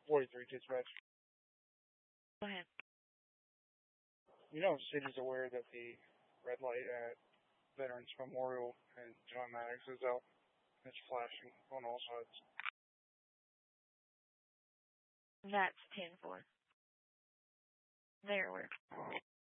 43 dispatch. Go ahead. You know, city's aware that the red light at Veterans Memorial and John Maddox is out. It's flashing on all sides. That's 10-4. They're aware.